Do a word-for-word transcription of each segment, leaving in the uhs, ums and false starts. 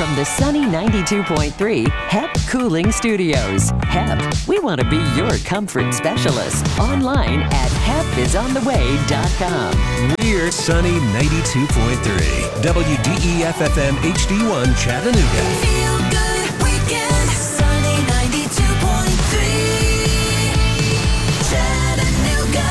from the sunny ninety-two point three H E P Cooling Studios. H E P, we want to be your comfort specialist. Online at hep is on the way dot com. We're Sunny ninety-two point three, W D E F F M H D one Chattanooga. Feel good weekend, Sunny ninety-two point three, Chattanooga.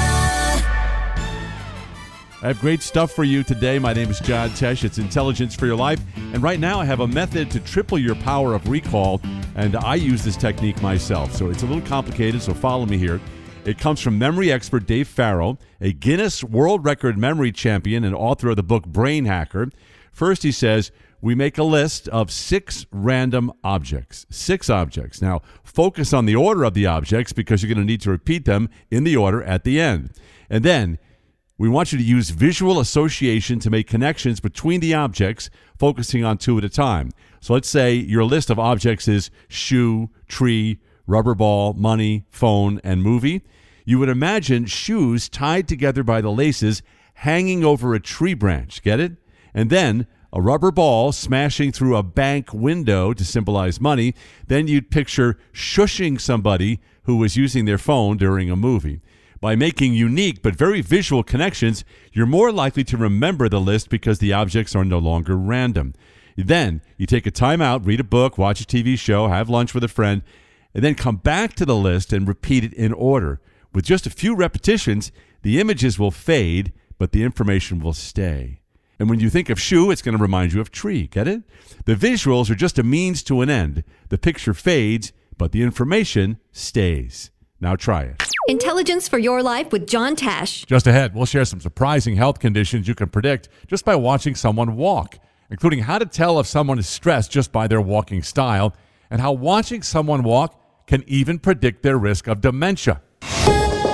I have great stuff for you today. My name is John Tesh. It's Intelligence for Your Life. And right now I have a method to triple your power of recall. And I use this technique myself. So it's a little complicated, so follow me here. It comes from memory expert Dave Farrell, a Guinness World Record memory champion and author of the book Brain Hacker. First, he says, we make a list of six random objects. Six objects. Now, focus on the order of the objects because you're going to need to repeat them in the order at the end. And then we want you to use visual association to make connections between the objects, focusing on two at a time. So let's say your list of objects is shoe, tree, rubber ball, money, phone, and movie. You would imagine shoes tied together by the laces hanging over a tree branch. Get it? And then a rubber ball smashing through a bank window to symbolize money. Then you'd picture shushing somebody who was using their phone during a movie. By making unique but very visual connections, you're more likely to remember the list because the objects are no longer random. Then you take a time out, read a book, watch a T V show, have lunch with a friend, and then come back to the list and repeat it in order. With just a few repetitions, the images will fade, but the information will stay. And when you think of shoe, it's going to remind you of tree. Get it? The visuals are just a means to an end. The picture fades, but the information stays. Now try it. Intelligence for Your Life with John Tesh. Just ahead, we'll share some surprising health conditions you can predict just by watching someone walk, including how to tell if someone is stressed just by their walking style, and how watching someone walk can even predict their risk of dementia.